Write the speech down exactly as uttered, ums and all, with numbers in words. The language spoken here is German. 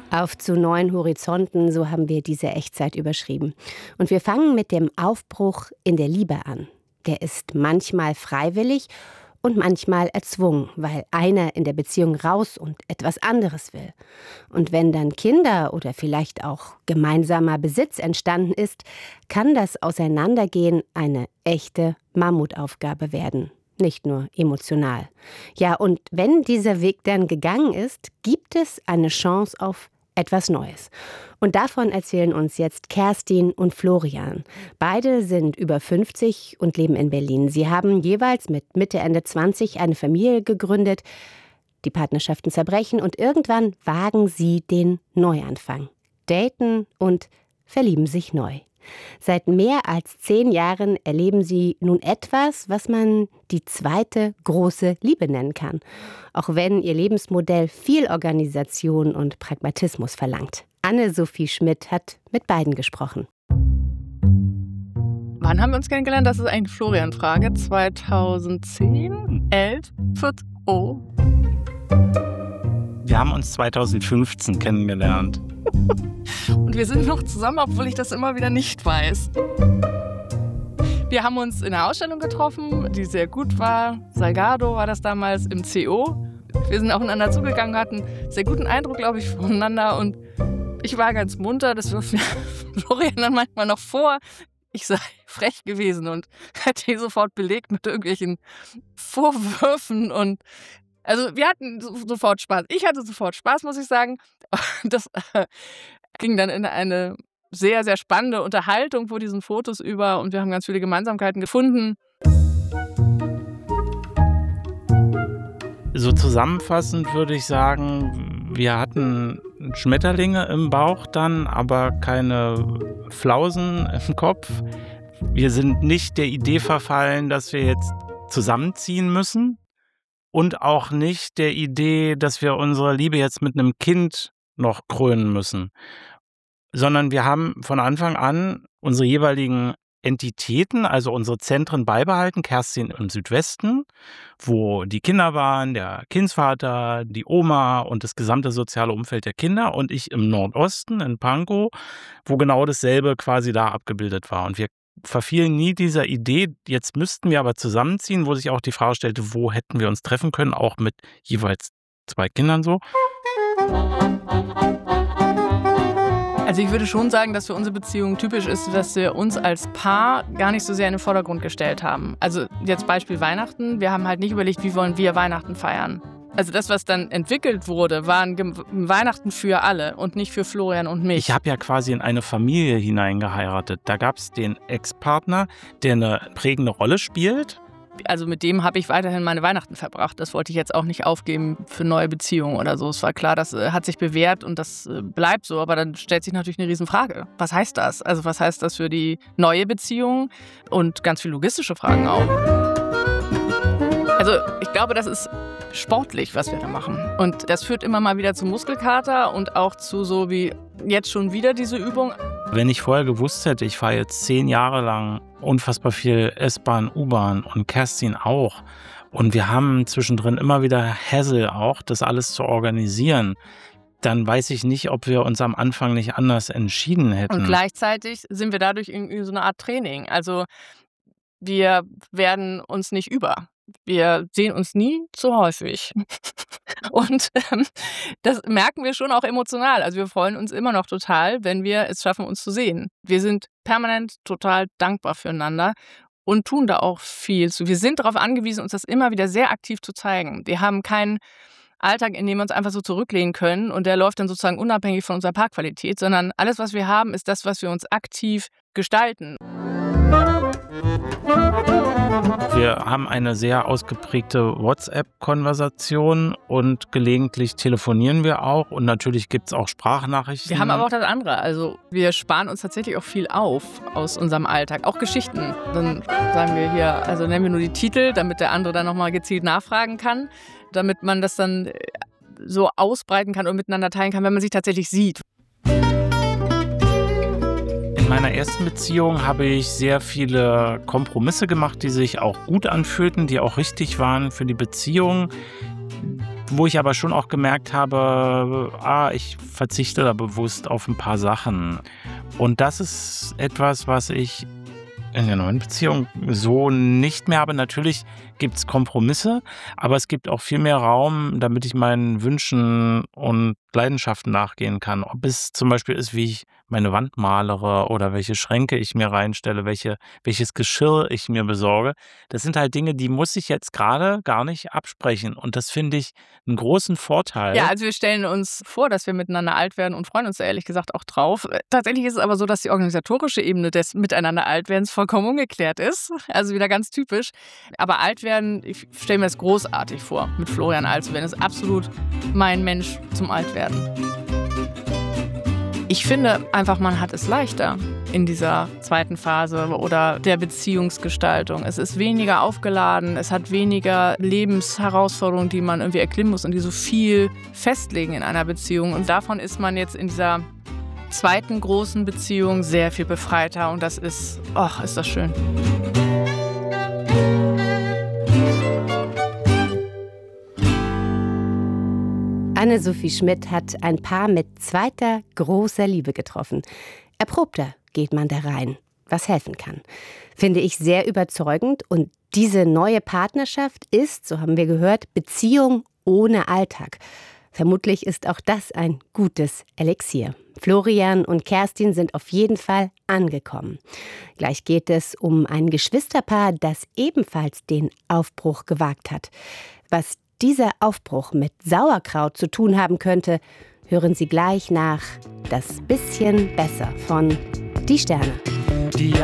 Auf zu neuen Horizonten, so haben wir diese Echtzeit überschrieben. Und wir fangen mit dem Aufbruch in der Liebe an. Der ist manchmal freiwillig und manchmal erzwungen, weil einer in der Beziehung raus und etwas anderes will. Und wenn dann Kinder oder vielleicht auch gemeinsamer Besitz entstanden ist, kann das Auseinandergehen eine echte Mammutaufgabe werden. Nicht nur emotional. Ja, und wenn dieser Weg dann gegangen ist, gibt es eine Chance auf etwas Neues. Und davon erzählen uns jetzt Kerstin und Florian. Beide sind über fünfzig und leben in Berlin. Sie haben jeweils mit Mitte, Ende zwanzig eine Familie gegründet. Die Partnerschaften zerbrechen und irgendwann wagen sie den Neuanfang. Daten und verlieben sich neu. Seit mehr als zehn Jahren erleben sie nun etwas, was man die zweite große Liebe nennen kann. Auch wenn ihr Lebensmodell viel Organisation und Pragmatismus verlangt. Anne-Sophie Schmidt hat mit beiden gesprochen. Wann haben wir uns kennengelernt? Das ist eine Florian-Frage. zweitausendzehn? elf? vierzehn? Oh. Wir haben uns zweitausendfünfzehn kennengelernt. Und wir sind noch zusammen, obwohl ich das immer wieder nicht weiß. Wir haben uns in einer Ausstellung getroffen, die sehr gut war. Salgado war das damals im C O. Wir sind aufeinander zugegangen, hatten einen sehr guten Eindruck, glaube ich, voneinander. Und ich war ganz munter. Das wirft mir Florian dann manchmal noch vor. Ich sei frech gewesen und hatte ihn sofort belegt mit irgendwelchen Vorwürfen. Und also wir hatten sofort Spaß. Ich hatte sofort Spaß, muss ich sagen. Das äh, ging dann in eine sehr, sehr spannende Unterhaltung vor diesen Fotos über und wir haben ganz viele Gemeinsamkeiten gefunden. So zusammenfassend würde ich sagen, wir hatten Schmetterlinge im Bauch dann, aber keine Flausen im Kopf. Wir sind nicht der Idee verfallen, dass wir jetzt zusammenziehen müssen und auch nicht der Idee, dass wir unsere Liebe jetzt mit einem Kind noch krönen müssen, sondern wir haben von Anfang an unsere jeweiligen Entitäten, also unsere Zentren beibehalten. Kerstin im Südwesten, wo die Kinder waren, der Kindsvater, die Oma und das gesamte soziale Umfeld der Kinder, und ich im Nordosten, in Pankow, wo genau dasselbe quasi da abgebildet war. Und wir verfielen nie dieser Idee, jetzt müssten wir aber zusammenziehen, wo sich auch die Frage stellte, wo hätten wir uns treffen können, auch mit jeweils zwei Kindern so. Also ich würde schon sagen, dass für unsere Beziehung typisch ist, dass wir uns als Paar gar nicht so sehr in den Vordergrund gestellt haben. Also jetzt Beispiel Weihnachten. Wir haben halt nicht überlegt, wie wollen wir Weihnachten feiern. Also das, was dann entwickelt wurde, war ein Weihnachten für alle und nicht für Florian und mich. Ich habe ja quasi in eine Familie hineingeheiratet. Da gab es den Ex-Partner, der eine prägende Rolle spielt. Also mit dem habe ich weiterhin meine Weihnachten verbracht. Das wollte ich jetzt auch nicht aufgeben für neue Beziehungen oder so. Es war klar, das hat sich bewährt und das bleibt so. Aber dann stellt sich natürlich eine Riesenfrage. Was heißt das? Also was heißt das für die neue Beziehung? Und ganz viele logistische Fragen auch. Also ich glaube, das ist sportlich, was wir da machen. Und das führt immer mal wieder zu Muskelkater und auch zu so wie jetzt schon wieder diese Übung. Wenn ich vorher gewusst hätte, ich fahre jetzt zehn Jahre lang unfassbar viel S-Bahn, U-Bahn und Kerstin auch. Und wir haben zwischendrin immer wieder Hassel auch, das alles zu organisieren. Dann weiß ich nicht, ob wir uns am Anfang nicht anders entschieden hätten. Und gleichzeitig sind wir dadurch irgendwie so eine Art Training. Also wir werden uns nicht über. Wir sehen uns nie zu häufig. Und ähm, das merken wir schon auch emotional. Also wir freuen uns immer noch total, wenn wir es schaffen, uns zu sehen. Wir sind permanent total dankbar füreinander und tun da auch viel zu. Wir sind darauf angewiesen, uns das immer wieder sehr aktiv zu zeigen. Wir haben keinen Alltag, in dem wir uns einfach so zurücklehnen können und der läuft dann sozusagen unabhängig von unserer Parkqualität, sondern alles, was wir haben, ist das, was wir uns aktiv gestalten. Wir haben eine sehr ausgeprägte WhatsApp-Konversation und gelegentlich telefonieren wir auch und natürlich gibt es auch Sprachnachrichten. Wir haben aber auch das andere, also wir sparen uns tatsächlich auch viel auf aus unserem Alltag, auch Geschichten. Dann sagen wir hier, also nennen wir nur die Titel, damit der andere dann nochmal gezielt nachfragen kann, damit man das dann so ausbreiten kann und miteinander teilen kann, wenn man sich tatsächlich sieht. In meiner ersten Beziehung habe ich sehr viele Kompromisse gemacht, die sich auch gut anfühlten, die auch richtig waren für die Beziehung, wo ich aber schon auch gemerkt habe, ah, ich verzichte da bewusst auf ein paar Sachen. Und das ist etwas, was ich in der neuen Beziehung so nicht mehr habe. Natürlich gibt es Kompromisse, aber es gibt auch viel mehr Raum, damit ich meinen Wünschen und Leidenschaften nachgehen kann. Ob es zum Beispiel ist, wie ich meine Wand malere oder welche Schränke ich mir reinstelle, welche, welches Geschirr ich mir besorge. Das sind halt Dinge, die muss ich jetzt gerade gar nicht absprechen. Und das finde ich einen großen Vorteil. Ja, also wir stellen uns vor, dass wir miteinander alt werden und freuen uns da ehrlich gesagt auch drauf. Tatsächlich ist es aber so, dass die organisatorische Ebene des Miteinander Altwerdens vollkommen ungeklärt ist. Also wieder ganz typisch. Aber alt werden, ich stelle mir das großartig vor, mit Florian alt zu werden. Das ist absolut mein Mensch zum Altwerden. Ich finde einfach, man hat es leichter in dieser zweiten Phase oder der Beziehungsgestaltung. Es ist weniger aufgeladen, es hat weniger Lebensherausforderungen, die man irgendwie erklimmen muss und die so viel festlegen in einer Beziehung. Und davon ist man jetzt in dieser zweiten großen Beziehung sehr viel befreiter und das ist, ach, ist das schön. Anne-Sophie Schmidt hat ein Paar mit zweiter großer Liebe getroffen. Erprobter geht man da rein, was helfen kann. Finde ich sehr überzeugend und diese neue Partnerschaft ist, so haben wir gehört, Beziehung ohne Alltag. Vermutlich ist auch das ein gutes Elixier. Florian und Kerstin sind auf jeden Fall angekommen. Gleich geht es um ein Geschwisterpaar, das ebenfalls den Aufbruch gewagt hat. Was dieser Aufbruch mit Sauerkraut zu tun haben könnte, hören Sie gleich nach Das bisschen besser von Die Sterne. Die